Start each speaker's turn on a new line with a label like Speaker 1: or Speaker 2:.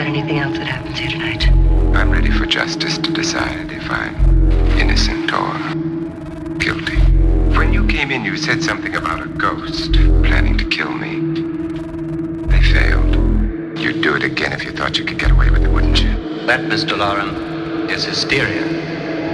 Speaker 1: about anything else that happens here tonight.
Speaker 2: I'm ready for justice to decide if I'm innocent or guilty. When you came in, you said something about a ghost planning to kill me. They failed. You'd do it again if you thought you could get away with it, wouldn't you?
Speaker 3: That, Mr. Loren, is hysteria.